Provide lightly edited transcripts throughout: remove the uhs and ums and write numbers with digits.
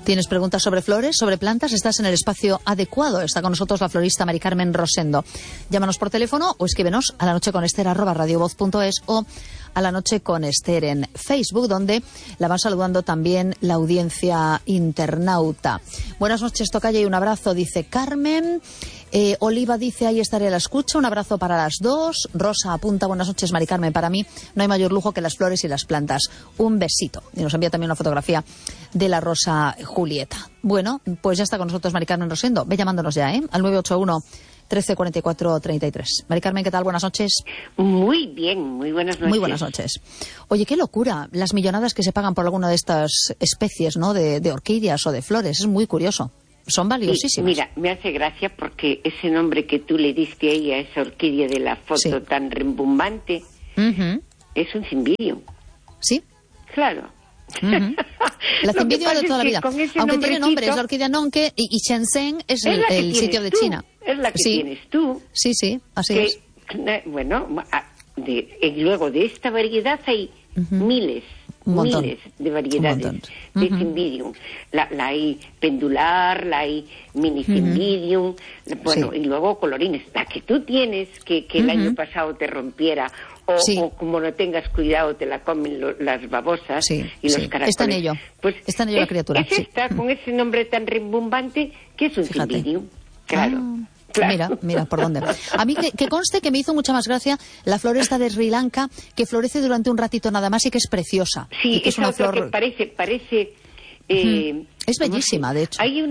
¿Tienes preguntas sobre flores, sobre plantas? Estás en el espacio adecuado. Está con nosotros la florista Mari Carmen Rosendo. Llámanos por teléfono o escríbenos a lanocheconester@radiovoz.es o a La Noche con Ester en Facebook, donde la va saludando también la audiencia internauta. Buenas noches, tocaya, y un abrazo, dice Carmen. Oliva dice, ahí estaré a la escucha, un abrazo para las dos. Rosa apunta, buenas noches, Mari Carmen, para mí no hay mayor lujo que las flores y las plantas. Un besito. Y nos envía también una fotografía de la rosa Julieta. Bueno, pues ya está con nosotros Mari Carmen Rosendo. Ve llamándonos ya, al 981 1344 33. Mari Carmen, ¿qué tal? Buenas noches. Muy bien, muy buenas noches. Muy buenas noches. Oye, qué locura las millonadas que se pagan por alguna de estas especies, ¿no? De orquídeas o de flores. Es muy curioso. Son valiosísimas. Mira, me hace gracia porque ese nombre que tú le diste ahí a esa orquídea de la foto tan rimbombante es un cimbidium. ¿Sí? Claro. La cimbidium de toda la vida. Aunque tiene nombre, es la orquídea nonque y Shenzhen es el sitio de China. Es la que tienes tú. Sí, así es. Bueno, y luego de esta variedad hay miles de variedades de cimbidium. La hay pendular, la hay mini cimbidium, bueno, y luego colorines. La que tú tienes, que el año pasado te rompiera, o como no tengas cuidado te la comen las babosas y los caracoles. Está en ello, pues está en ello la criatura. Es esta, con ese nombre tan rimbombante, que es un cimbidium. Claro. Claro. Mira, por dónde. A mí que conste que me hizo mucha más gracia la flor esta de Sri Lanka, que florece durante un ratito nada más y que es preciosa. Sí, que es una flor que parece es bellísima, de hecho. Hay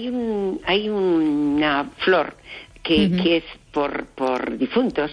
una flor que es por difuntos,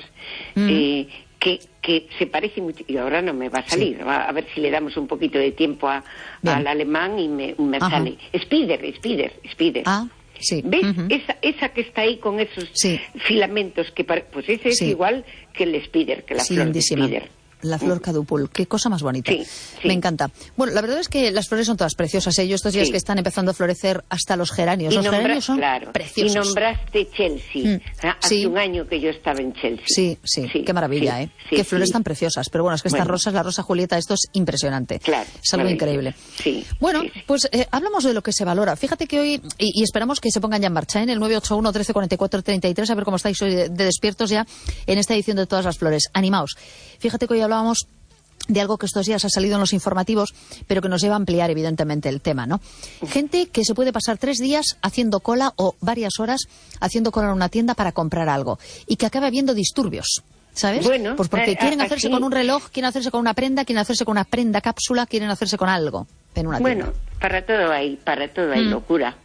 que se parece mucho, y ahora no me va a salir, a ver si le damos un poquito de tiempo al alemán y me sale. Spider. Sí. ¿Ves? Esa que está ahí con esos filamentos, pues ese es igual que el spider, que la flor de spider. La flor cadupul, qué cosa más bonita. Sí. Me encanta. Bueno, la verdad es que las flores son todas preciosas. Yo estos días que están empezando a florecer hasta los geranios. Los geranios son preciosos. Y nombraste Chelsea. Hace un año que yo estaba en Chelsea. Sí. Qué maravilla, qué flores tan preciosas. Pero bueno, es que estas rosas, la rosa Julieta, esto es impresionante. Claro. Es algo increíble. Bueno, pues hablamos de lo que se valora. Fíjate que hoy, y esperamos que se pongan ya en marcha, en el 981 1344 33, a ver cómo estáis hoy de despiertos ya en esta edición de Todas las Flores. Animaos. Fíjate que hoy hablábamos de algo que estos días ha salido en los informativos, pero que nos lleva a ampliar evidentemente el tema, ¿no? Gente que se puede pasar 3 días haciendo cola o varias horas haciendo cola en una tienda para comprar algo y que acaba habiendo disturbios, ¿sabes? Bueno, pues porque quieren hacerse con un reloj, quieren hacerse con una prenda, quieren hacerse con una prenda cápsula, quieren hacerse con algo en una tienda. Bueno, para todo hay locura.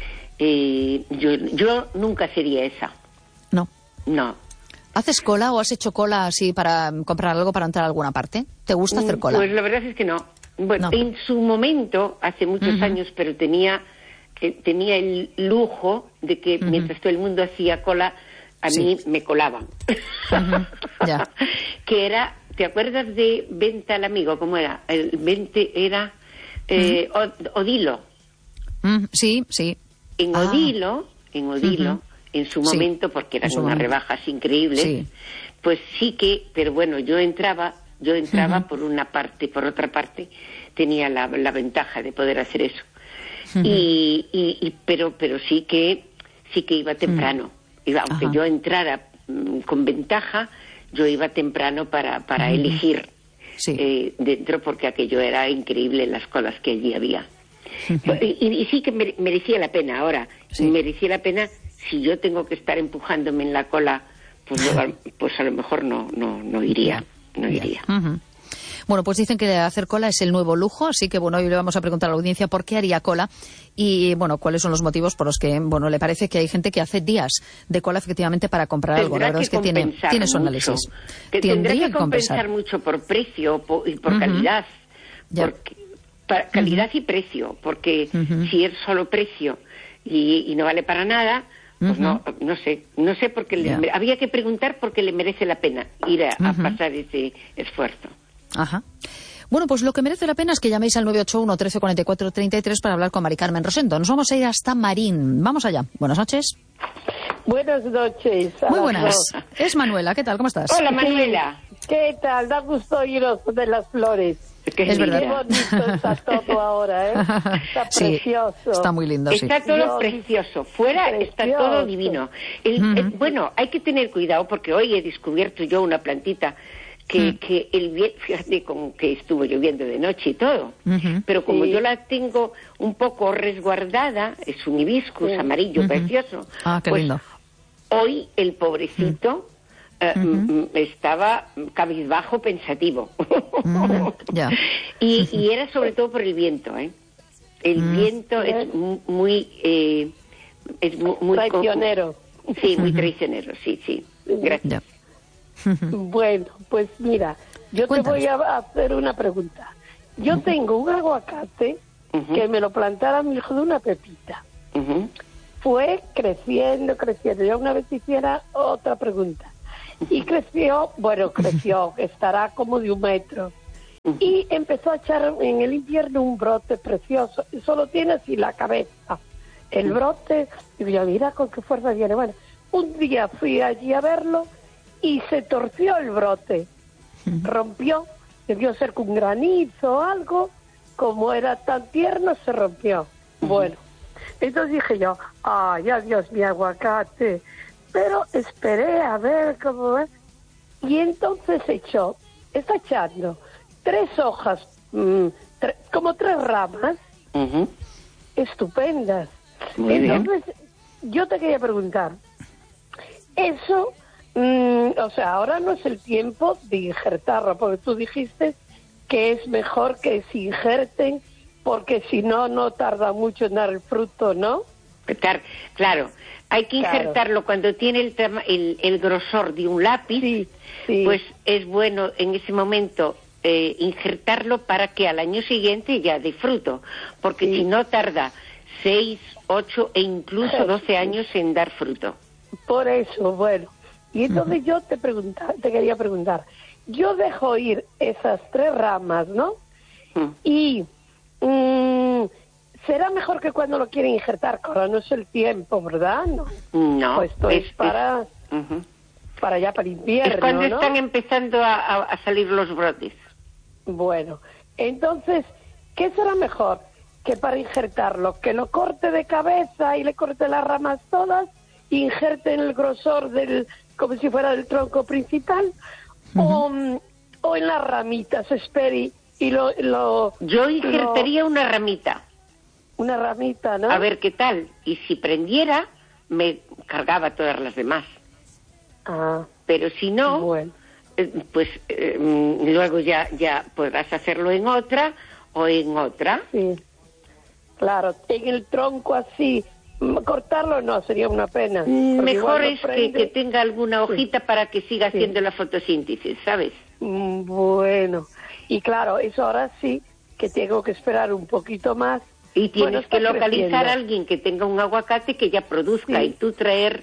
Yo nunca sería esa. No. ¿Haces cola o has hecho cola así para comprar algo para entrar a alguna parte? ¿Te gusta hacer cola? Pues la verdad es que no. Bueno, en su momento, hace muchos años, pero tenía el lujo de que mientras todo el mundo hacía cola, a mí me colaban. Ya. Que era, ¿te acuerdas de Venta al Amigo? ¿Cómo era? El 20 era Odilo. Sí. En Odilo, en su momento, porque eran unas rebajas increíbles, pues sí que, pero bueno, yo entraba por una parte, por otra parte, tenía la ventaja de poder hacer eso. Pero sí que iba temprano. Aunque yo entrara con ventaja, yo iba temprano para elegir dentro, porque aquello era increíble, las colas que allí había. Y sí que merecía la pena ahora. Merecía la pena. Si yo tengo que estar empujándome en la cola, pues a lo mejor no iría. Bueno, pues dicen que hacer cola es el nuevo lujo, así que bueno, hoy le vamos a preguntar a la audiencia por qué haría cola y bueno, cuáles son los motivos por los que, bueno, le parece que hay gente que hace días de cola efectivamente para comprar algo. La verdad es que tiene su análisis. Tendrá que compensar mucho por precio y por calidad. Calidad y precio, porque si es solo precio y no vale para nada, pues no sé porque había que preguntar por qué le merece la pena ir a pasar ese esfuerzo. Bueno, pues lo que merece la pena es que llaméis al 981 1344 33 para hablar con Mari Carmen Rosendo. Nos vamos a ir hasta Marín. Vamos allá. Buenas noches. Buenas noches. Muy buenas. Es Manuela. ¿Qué tal? ¿Cómo estás? Hola, Manuela. ¿Qué tal? Da gusto oíros de las flores. Es verdad. Qué bonito está todo ahora, ¿eh? Está precioso. Sí, está muy lindo, sí. Está todo precioso. Fuera está todo divino. Bueno, hay que tener cuidado porque hoy he descubierto yo una plantita que fíjate con que estuvo lloviendo de noche y todo, pero como yo la tengo un poco resguardada, es un hibiscus amarillo precioso, qué pues lindo. Hoy el pobrecito estaba cabizbajo, pensativo. Ya. Y era sobre todo por el viento, ¿eh? El viento es muy traicionero. Sí, muy traicionero, sí. Gracias. Bueno, pues mira, yo Cuéntanos. te voy a hacer una pregunta. Yo tengo un aguacate que me lo plantara mi hijo de una pepita. Fue creciendo. Yo una vez hiciera otra pregunta. Y creció, estará como de 1 metro. Y empezó a echar en el invierno un brote precioso. Y solo tiene así la cabeza. El brote, y yo, mira con qué fuerza viene. Bueno, un día fui allí a verlo y se torció el brote. Rompió, debió ser con granizo o algo. Como era tan tierno, se rompió. Bueno, entonces dije yo, ay, adiós mi aguacate. Pero esperé a ver cómo es. Y entonces está echando 3 hojas, como 3 ramas, estupendas. Muy entonces, yo te quería preguntar, eso, o sea, ahora no es el tiempo de injertarlo, porque tú dijiste que es mejor que se injerten, porque si no, no tarda mucho en dar el fruto, ¿no? Claro, hay que injertarlo cuando tiene el grosor de un lápiz, pues es bueno en ese momento injertarlo para que al año siguiente ya dé fruto, porque si no tarda 6, 8 e incluso 12 años en dar fruto. Por eso, bueno. Y entonces yo te quería preguntar, yo dejo ir esas 3 ramas, ¿no? Y será mejor que cuando lo quieren injertar, que ahora no es el tiempo, ¿verdad? No. Pues esto es para invierno, es cuando ¿no? están empezando a salir los brotes. Bueno, entonces, ¿qué será mejor? Que para injertarlo, que lo corte de cabeza y le corte las ramas todas, injerte en el grosor como si fuera del tronco principal, o en las ramitas, espere, y yo injertaría una ramita. Una ramita, ¿no? A ver qué tal. Y si prendiera, me cargaba todas las demás. Pero si no, bueno. Pues luego ya podrás hacerlo en otra o en otra. Sí, claro. En el tronco así, cortarlo no, sería una pena. Mejor es que tenga alguna hojita para que siga haciendo la fotosíntesis, ¿sabes? Bueno. Y claro, eso ahora sí que tengo que esperar un poquito más. Y tienes que localizar a alguien que tenga un aguacate que ya produzca y tú traer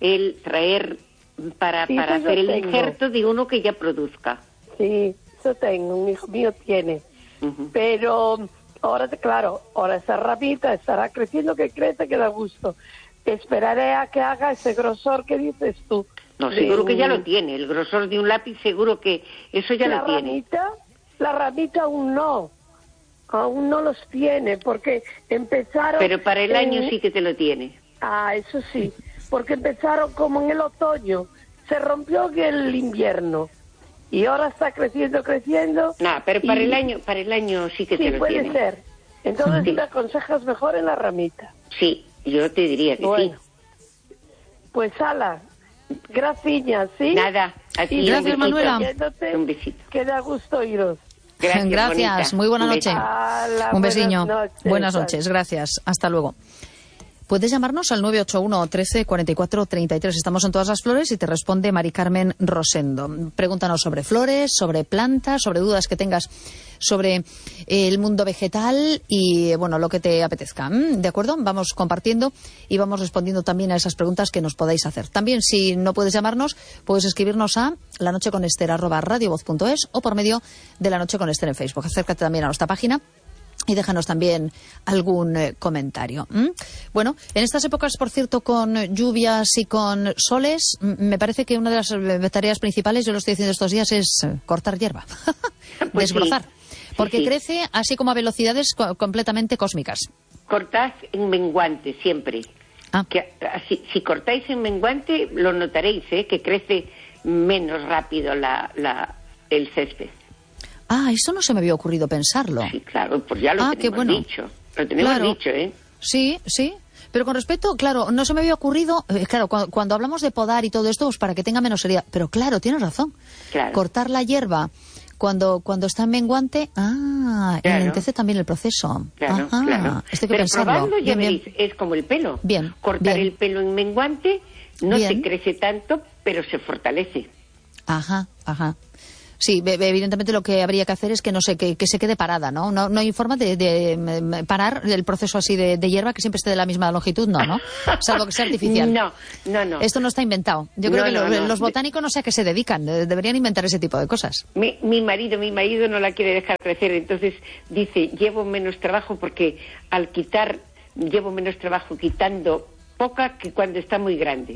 para hacer el injerto de uno que ya produzca. Sí, eso tengo, un hijo mío tiene. Pero ahora, claro, ahora esa ramita estará creciendo, que crece, que da gusto. Esperaré a que haga ese grosor que dices tú. No, seguro que ya lo tiene. El grosor de un lápiz seguro que eso ya lo tiene. La ramita aún no los tiene, porque empezaron... Pero para el año sí que te lo tiene. Eso sí, porque empezaron como en el otoño, se rompió en el invierno, y ahora está creciendo. No, pero para el año sí que te lo tiene. Sí, puede ser. Entonces, ¿te aconsejas mejor en la ramita? Sí, yo te diría que sí. Pues ala, gracias, ¿sí? Nada, a ti. Gracias, Manuela. Un besito. Que da gusto iros. Gracias. Muy buena noche. Un besiño. Buenas noches. noches. Gracias. Hasta luego. Puedes llamarnos al 981 13 44 33. Estamos en Todas las Flores y te responde Mari Carmen Rosendo. Pregúntanos sobre flores, sobre plantas, sobre dudas que tengas sobre el mundo vegetal y, bueno, lo que te apetezca. ¿De acuerdo? Vamos compartiendo y vamos respondiendo también a esas preguntas que nos podáis hacer. También, si no puedes llamarnos, puedes escribirnos a lanocheconester@radiovoz.es o por medio de La Noche con Ester en Facebook. Acércate también a nuestra página y déjanos también algún comentario. Bueno, en estas épocas, por cierto, con lluvias y con soles, me parece que una de las tareas principales, yo lo estoy haciendo estos días, es cortar hierba, pues desbrozar. Sí. Porque crece así como a velocidades completamente cósmicas. Cortad en menguante siempre. Si cortáis en menguante, lo notaréis, que crece menos rápido el césped. Eso no se me había ocurrido pensarlo. Sí, claro, pues ya lo tenemos dicho. Lo tenemos dicho, ¿eh? Sí. Pero con respecto, claro, no se me había ocurrido, claro, cuando hablamos de podar y todo esto, pues para que tenga menos seriedad. Pero claro, tienes razón. Claro. Cortar la hierba cuando está en menguante, enlentece también el proceso. Claro. Esto hay que pero pensarlo. Probando, ya veréis, es como el pelo. Cortar el pelo en menguante no se crece tanto, pero se fortalece. Ajá. Sí, evidentemente lo que habría que hacer es que que se quede parada, ¿no? No hay forma de parar el proceso así de hierba que siempre esté de la misma longitud, ¿no? Salvo que sea artificial. No. Esto no está inventado. Yo creo que los botánicos no sé a qué se dedican, deberían inventar ese tipo de cosas. Mi marido no la quiere dejar crecer, entonces dice, llevo menos trabajo porque llevo menos trabajo quitando poca que cuando está muy grande.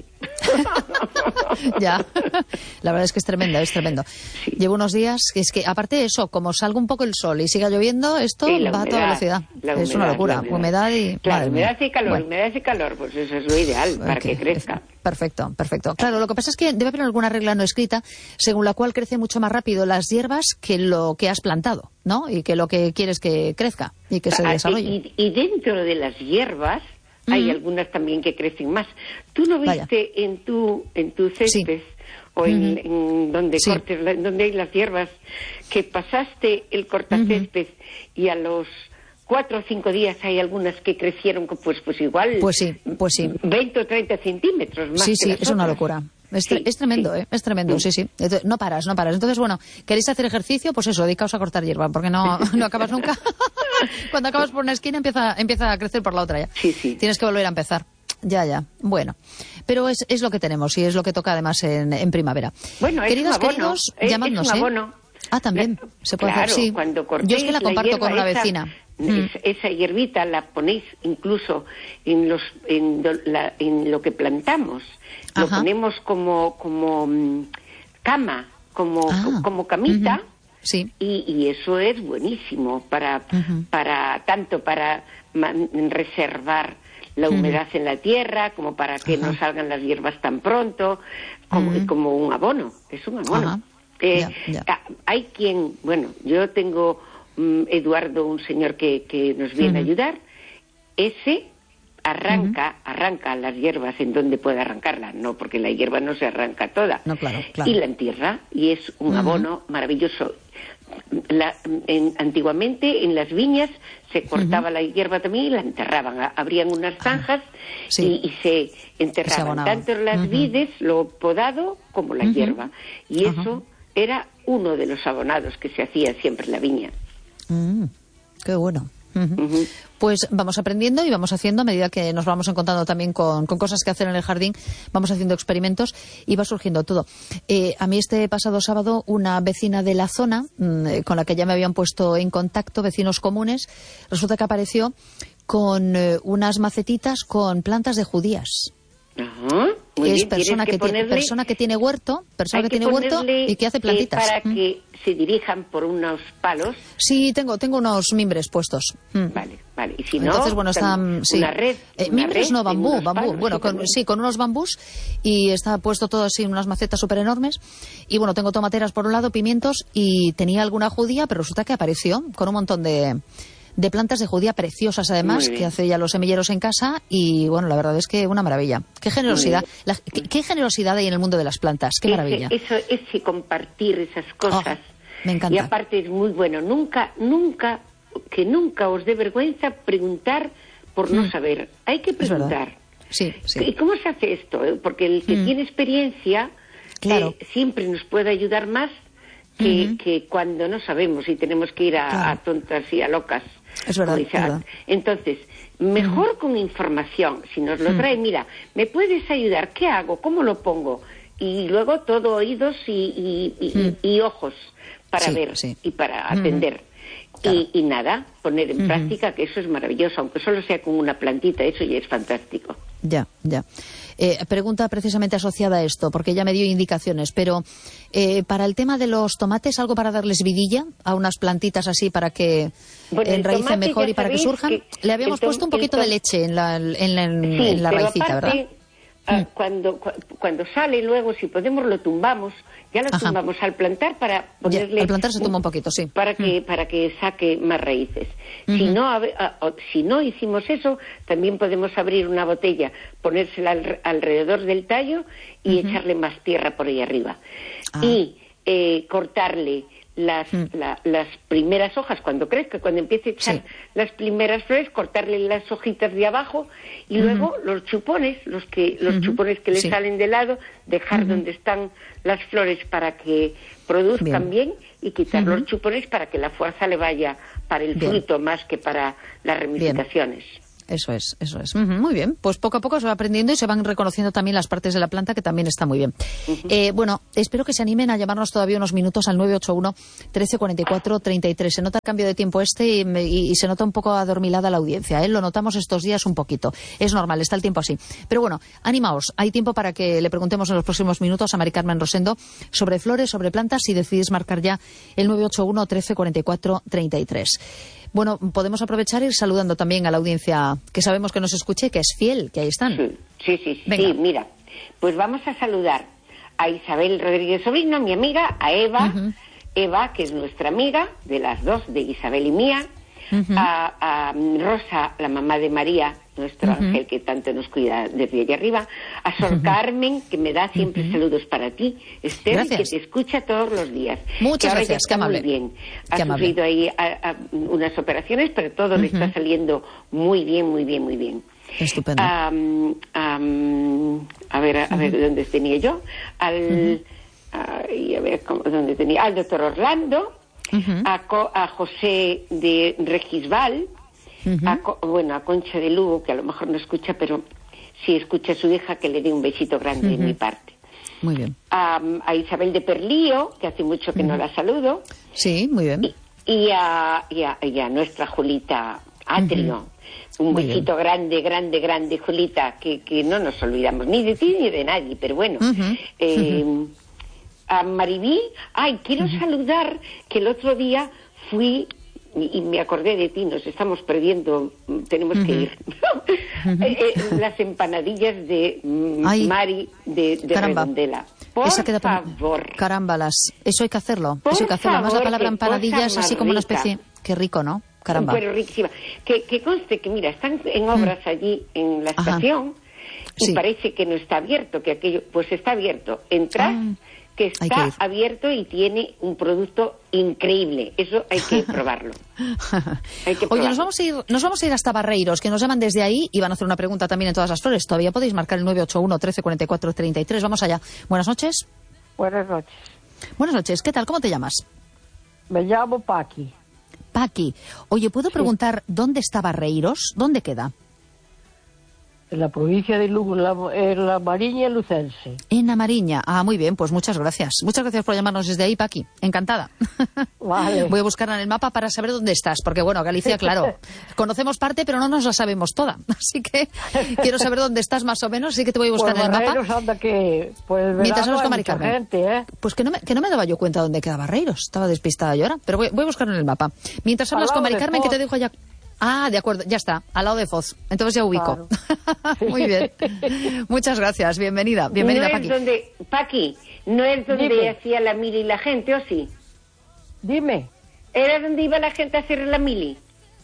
Ya, la verdad es que es tremendo. Sí. Llevo unos días, es que aparte de eso, como salga un poco el sol y siga lloviendo, esto va a toda velocidad. Es una locura, humedad y... Claro, humedad y calor, pues eso es lo ideal para que crezca. Perfecto. Claro, lo que pasa es que debe haber alguna regla no escrita según la cual crece mucho más rápido las hierbas que lo que has plantado, ¿no? Y que lo que quieres que crezca y que se desarrolle. Y dentro de las hierbas hay algunas también que crecen más. ¿Tú no viste en tu césped o en donde cortes, donde hay las hierbas, que pasaste el cortacésped y a los 4 o 5 días hay algunas que crecieron pues igual pues sí 20 o 30 centímetros más? Sí, es una locura. Es tremendo, es tremendo, sí. Entonces, no paras. Entonces, bueno, ¿queréis hacer ejercicio? Pues eso, dedicaos a cortar hierba, porque no acabas nunca. Cuando acabas por una esquina empieza a crecer por la otra ya. Sí. Tienes que volver a empezar. Ya. Bueno, pero es lo que tenemos y es lo que toca además en primavera. Bueno, queridos, llamadnos, es un abono. También se puede hacer, sí. Cuando cortéis, yo es que la comparto con una vecina. Esa hierbita la ponéis incluso en lo que plantamos. Lo ponemos como cama, como camita. Sí. Y eso es buenísimo para reservar la humedad en la tierra, como para que no salgan las hierbas tan pronto, como un abono. Es un abono. Hay quien, yo tengo Eduardo, un señor que nos viene a ayudar. Ese arranca las hierbas en donde puede arrancarlas, no, porque la hierba no se arranca toda. No, claro. Y la entierra, y es un abono maravilloso. Antiguamente en las viñas se cortaba la hierba también y la enterraban. Abrían unas zanjas y se enterraban tanto las vides, lo podado, como la hierba. Y eso era uno de los abonados que se hacía siempre en la viña. Qué bueno. Pues vamos aprendiendo y vamos haciendo a medida que nos vamos encontrando también con cosas que hacer en el jardín, vamos haciendo experimentos y va surgiendo todo. A mí este pasado sábado una vecina de la zona, con la que ya me habían puesto en contacto, vecinos comunes, resulta que apareció con unas macetitas con plantas de judías. Es persona que tiene huerto y que hace plantitas. Para que se dirijan por unos palos. Sí, tengo unos mimbres puestos. Vale. Y si no, entonces, están una red. Mimbres no, bambú. Palos, bueno, con unos bambús y está puesto todo así en unas macetas súper enormes. Y bueno, tengo tomateras por un lado, pimientos y tenía alguna judía, pero resulta que apareció con un montón de plantas de judía preciosas, además, que hace ya los semilleros en casa. Y bueno, la verdad es que una maravilla. Qué generosidad. Qué generosidad hay en el mundo de las plantas. Qué maravilla. Ese compartir esas cosas. Me encanta. Y aparte es muy bueno. Nunca os dé vergüenza preguntar por no saber. Hay que preguntar. Sí. ¿Y cómo se hace esto? Porque el que tiene experiencia siempre nos puede ayudar más que cuando no sabemos y tenemos que ir a tontas y a locas. Es verdad. Entonces, mejor con información. Si nos lo trae, mira, ¿me puedes ayudar? ¿Qué hago? ¿Cómo lo pongo? Y luego todo oídos y ojos para ver y para atender. Claro. Y nada, poner en práctica, que eso es maravilloso, aunque solo sea con una plantita, eso ya es fantástico. Ya. Pregunta precisamente asociada a esto, porque ella me dio indicaciones, pero para el tema de los tomates, ¿algo para darles vidilla a unas plantitas así para que enraicen mejor y para que surjan? Le habíamos puesto un poquito de leche en la raicita, ¿verdad? Cuando sale luego, si podemos, lo tumbamos. Ya lo tumbamos al plantar para ponerle... Al plantar se tumba un poquito, sí. Para que saque más raíces. Si no hicimos eso, también podemos abrir una botella, ponérsela alrededor del tallo y echarle más tierra por ahí arriba. Y cortarle las primeras hojas cuando crezca, cuando empiece a echar las primeras flores, cortarle las hojitas de abajo y luego los chupones, los chupones que le salen de lado, dejar donde están las flores para que produzcan bien y quitar los chupones para que la fuerza le vaya para el fruto más que para las ramificaciones. Eso es. Muy bien, pues poco a poco se va aprendiendo y se van reconociendo también las partes de la planta, que también está muy bien. Bueno, espero que se animen a llamarnos todavía unos minutos al 981 1344 33. Se nota el cambio de tiempo y se nota un poco adormilada la audiencia, ¿eh? Lo notamos estos días un poquito. Es normal, está el tiempo así. Pero bueno, animaos. Hay tiempo para que le preguntemos en los próximos minutos a Mari Carmen Rosendo sobre flores, sobre plantas, si decidís marcar ya el 981 1344 33. Bueno, podemos aprovechar y ir saludando también a la audiencia que sabemos que nos escuche, que es fiel, que ahí están. Sí, mira, pues vamos a saludar a Isabel Rodríguez Sobrino, mi amiga, a Eva, Eva, que es nuestra amiga, de las dos, de Isabel y mía, a Rosa, la mamá de María, nuestro ángel que tanto nos cuida desde allá arriba, a Sor Carmen, que me da siempre saludos para ti, Esther, que te escucha todos los días. Muchas gracias, qué amable. Muy bien. Ha sufrido ahí unas operaciones, pero todo le está saliendo muy bien. Estupendo. A ver, ¿dónde tenía yo? ¿Dónde tenía? Al doctor Orlando, a José de Regisbal, a Concha de Lugo, que a lo mejor no escucha, pero si escucha a su hija, que le dé un besito grande de mi parte. Muy bien. A Isabel de Perlío, que hace mucho que no la saludo. Sí, muy bien. Y a nuestra Julita Atrio. Un muy besito grande, Julita, que no nos olvidamos ni de ti ni de nadie, pero bueno. A Maribí, quiero saludar, que el otro día fui y me acordé de ti, nos estamos perdiendo, tenemos que ir. Las empanadillas de Mari de Redondela. Por favor. Carámbalas, eso hay que hacerlo. Además, la palabra empanadillas es así como una especie... Qué rico, ¿no? Caramba. Pero riquísima. Que conste que, mira, están en obras allí en la estación y parece que no está abierto, que aquello, pues está abierto. Entras... que está abierto y tiene un producto increíble. Eso hay que probarlo. Oye, nos vamos a ir hasta Barreiros, que nos llaman desde ahí y van a hacer una pregunta también en todas las flores. Todavía podéis marcar el 981 1344 33. Vamos allá. Buenas noches. Buenas noches. Buenas noches. ¿Qué tal? ¿Cómo te llamas? Me llamo Paqui. Paqui. Oye, ¿puedo preguntar dónde está Barreiros? ¿Dónde queda? En la provincia de Lugo, en la Mariña Lucense. En la Mariña. Muy bien, pues muchas gracias. Muchas gracias por llamarnos desde ahí, Paqui. Encantada. Vale. Voy a buscarla en el mapa para saber dónde estás, porque bueno, Galicia, claro, conocemos parte, pero no nos la sabemos toda. Así que quiero saber dónde estás más o menos, así que te voy a buscar en el mapa. Anda que, pues, mientras hablas con Mari Carmen. Gente, Pues que no me daba yo cuenta dónde queda Barreiros. Estaba despistada yo ahora, pero voy a buscarlo en el mapa. Mientras hablas con Mari Carmen, que te dejo allá... de acuerdo, ya está, al lado de Foz. Entonces ya ubico. Claro. Muy bien. Muchas gracias, bienvenida, Paqui. Paqui, ¿no es donde hacía la mili la gente, o sí? Dime. ¿Era donde iba la gente a hacer la mili?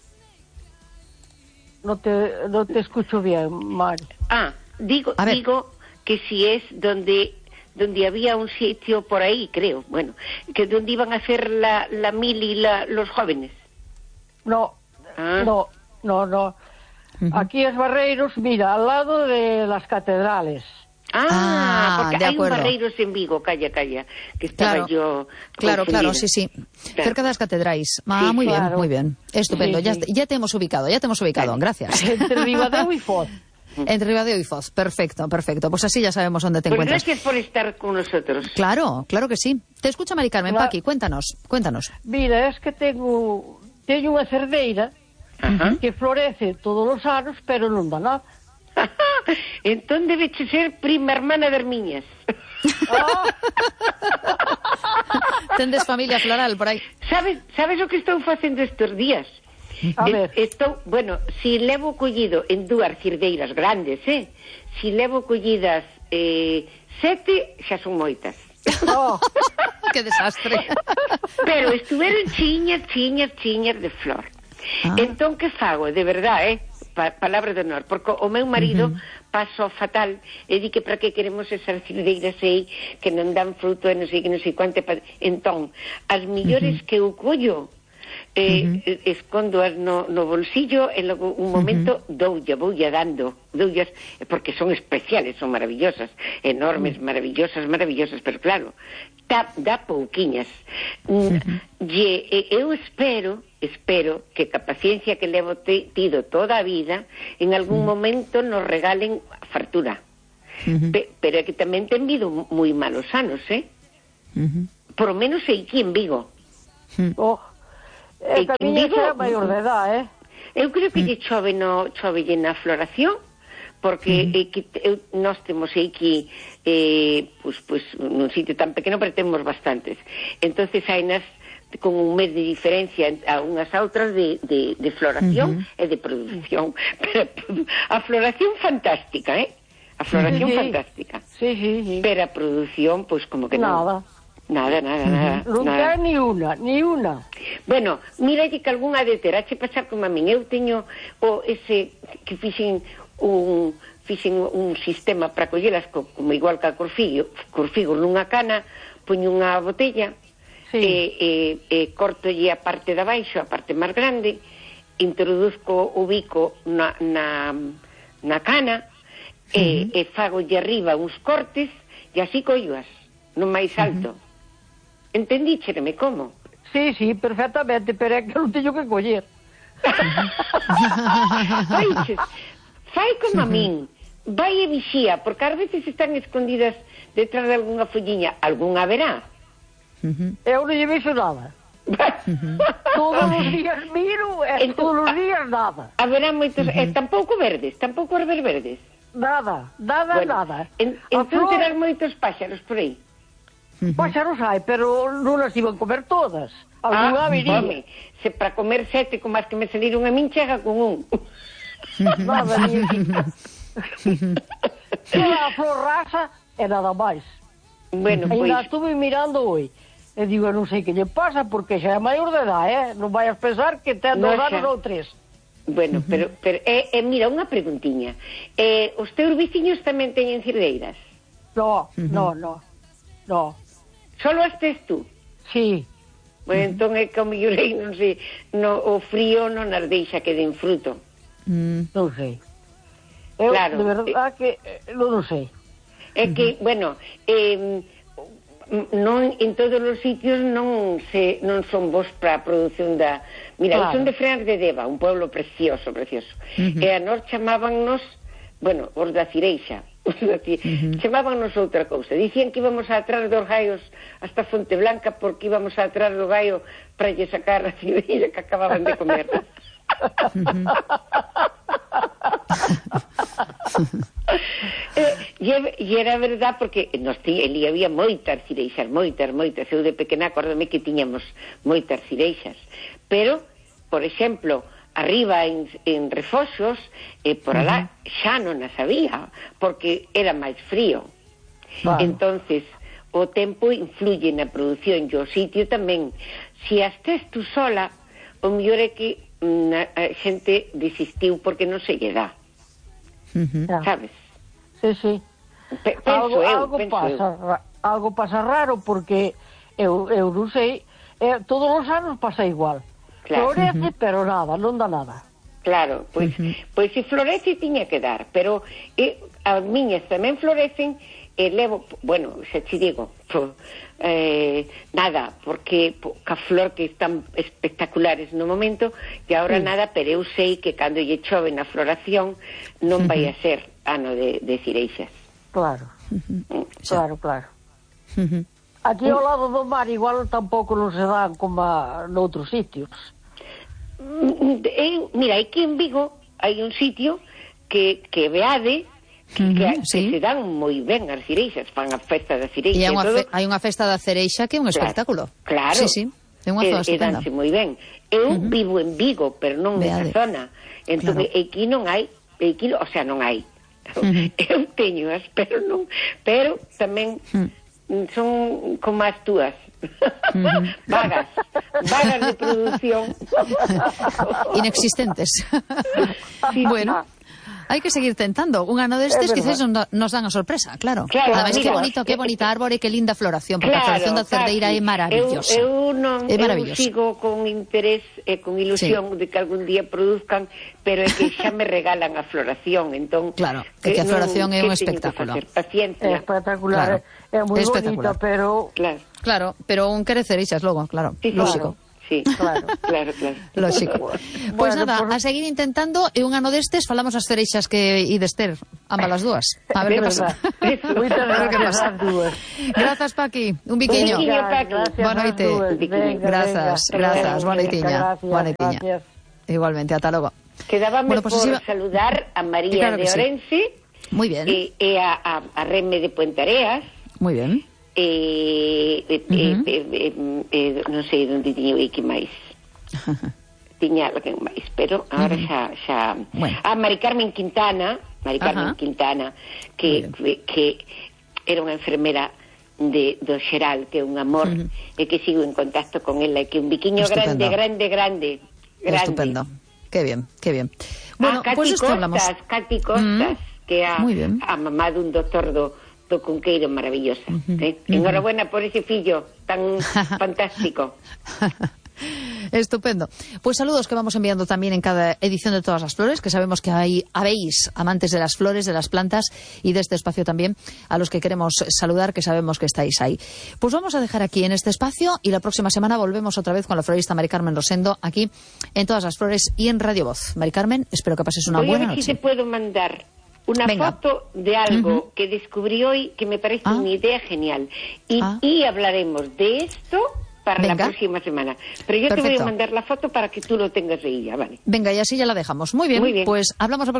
No te escucho bien, Mari. Digo que si es donde había un sitio por ahí, creo, bueno, que donde iban a hacer la mili los jóvenes. No. No. Aquí es Barreiros, mira, al lado de las catedrales. Porque hay un Barreiros en Vigo, calla, que estaba yo confundida. Claro, sí. Cerca de las catedrales. Muy bien. Estupendo, ya te hemos ubicado, gracias. Entre Ribadeo y Foz. Entre Ribadeo y Foz, perfecto. Pues así ya sabemos dónde te encuentras. Gracias por estar con nosotros. Claro que sí. Te escucha Mari Carmen, Paqui, cuéntanos. Mira, es que tengo teño unha cerdeira que florece todos os anos, pero non dá nada. Entón debeche ser prima hermana das miñas. Tendes familia floral por aí. Sabes o que estou facendo estes días? A ver. Bueno, si levo collido en dúas cirdeiras grandes, si levo collidas 7, xa son moitas. Que desastre. Pero estuveron chiñas de flor. Entón, que fago? De verdade, palabra de honor, porque o meu marido paso fatal e di que para que queremos esas cirdeiras aí que non dan fruto e non sei quanto. Entón, as millores que eu collo escondoas no bolsillo e logo un momento voulle dando, porque son especiales, son maravillosas, enormes, maravillosas, pero claro, dá pouquiñas. Eu espero que a paciencia que levo tido toda a vida en algún momento nos regalen a fartura. Pero é que tamén ten vido moi malos anos, por lo menos aquí en Vigo. Esta miña xa é maior de edad, Eu creo que lle chove na floración, porque nós temos aquí pues nun sitio tan pequeno, pero temos bastantes. Entonces hai nas con un mes de diferencia a unhas a outras de floración e de produción. Pero a floración fantástica, a floración fantástica. Sí. Pero a produción, pues como que non. Nada. Non ten ni unha. Bueno, mira que algunha de terache pasar como a min. Eu teño ese que fixen un sistema para collelas como igual que a corfigo nunha cana, poño unha botella e cortolle a parte de abaixo, a parte máis grande, introduzco o bico na cana e fagolle arriba uns cortes e así colloas no máis alto. Entendíchereme como? Sí, perfectamente, pero é que non teño que coller. Fai como a min, vai e vixía, porque ás veces están escondidas detrás de algunha folliña, algunha verá. Eu non lle vexo nada. Todos os días miro e todos os días nada. Haberá moitos, tampouco verdes. Nada. Entón terás moitos páxaros por aí. Páxaros hai, pero non as iban comer todas. Alguna viría. Se para comer 7, como as que me saliron a min, chega con un. Nada, ni a flor rasa e nada máis. Bueno, ainda estuve mirando hoy e digo, non sei que lle pasa, porque xa é maior de edad, non vayas pensar que ten 2 anos ou 3. Bueno, pero mira, unha preguntiña. Os teus veciños tamén teñen cirdeiras? No. Solo as tes tú? Sí. Bueno, entón é que o mellor aí, non sei, o frío non as deixa que den fruto. Non sei. Eu, claro, de verdad que non sei. É que, bueno, non en todos os sitios non son bons para a produción da... Mira, son de Freas de Deva, un pueblo precioso. E a nós chamábannos, bueno, os da Cireixa, chamábanos outra cousa. Dicían que íbamos atrás dos gaios hasta Fonte Blanca porque íbamos atrás do gaio para lle sacar a cireira que acababan de comer. E era verdad porque ali había moitas cireixas, moitas. Eu de pequena acórdame que tiñamos moitas cireixas, pero, por exemplo, arriba en Refoxos, por alá xa non as había, porque era máis frío. Entonces, o tempo influye na produción e o sitio tamén. Se as tes tú sola, o mellor é que a xente desistiu porque non se lle dá. Sabes? Sí. Algo pasa raro, porque eu non sei, todos os anos pasa igual. Florece, pero nada, non dá nada. Claro, pois se florece tiña que dar, pero as miñas tamén florecen e levo, bueno, xa te digo, nada, porque ca flor que están espectaculares no momento, e agora nada, pero eu sei que cando lle chove na floración non vai a ser ano de cireixas. Claro. Aquí ao lado do mar igual tampouco non se dan como noutros sitios. Mira, aquí en Vigo hai un sitio que veade que se dan moi ben as cireixas, fan a festa da cireixa e hai unha festa da cereixa que é un espectáculo. Claro. Sí, é unha zona estupenda. E danse moi ben. Eu vivo en Vigo, pero non nesa zona. Entón, aquí non hai, o sea, non hai. Eu teñoas, pero tamén son como as túas. vagas de producción. Inexistentes. Sí, bueno, hai que seguir tentando. Un ano destes quizás nos dan a sorpresa, claro. Ademais, que bonita árbore, que linda floración, porque a floración da cerdeira é maravillosa. Eu sigo con interés e con ilusión de que algún día produzcan, pero é que xa me regalan a floración, entón... Claro, que a floración é un espectáculo. Paciencia. É espectacular, é moi bonita, pero... Claro, pero un quere cereixas logo, claro, lógico. Sí, claro. Lógico. Pois nada, a seguir intentando, e un ano destes falamos as cereixas que ides ter, ambas as dúas. A ver que pasa. Grazas, Paqui. Un biquiño. Boa noite. Grazas. Boa noitiña. Igualmente, ata logo. Quedábame por saludar a María de Orense. Muy bien. E a Reme de Puentareas. Muy bien. Non sei onde tiña que máis tiña alguén máis, pero agora xa a Mari Carmen Quintana que era unha enfermera do Xeral, que é un amor, e que sigo en contacto con ela, e que un biquiño grande. Estupendo, que bien. Bueno, pues esto hablamos. Cati Costas, que é a mamá dun doctor do Cunqueiro, maravillosa. Enhorabuena por ese fillo tan fantástico. Estupendo. Pues saludos que vamos enviando también en cada edición de Todas las Flores, que sabemos que habéis amantes de las flores, de las plantas y de este espacio también, a los que queremos saludar, que sabemos que estáis ahí. Pues vamos a dejar aquí en este espacio y la próxima semana volvemos otra vez con la florista Mari Carmen Rosendo, aquí en Todas las Flores y en Radio Voz. Mari Carmen, espero que pases una buena noche. Si te puedo mandar una foto de algo que descubrí hoy que me parece una idea genial. Y hablaremos de esto para la próxima semana. Pero yo te voy a mandar la foto para que tú lo tengas ahí ya, ¿vale? Venga, y así ya la dejamos. Muy bien. Pues hablamos